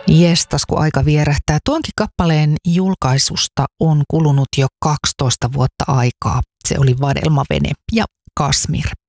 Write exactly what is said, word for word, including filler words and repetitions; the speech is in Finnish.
Jestas, kun aika vierähtää. Tuonkin kappaleen julkaisusta on kulunut jo kaksitoista vuotta aikaa. Se oli Vadelmavene ja Kashmir.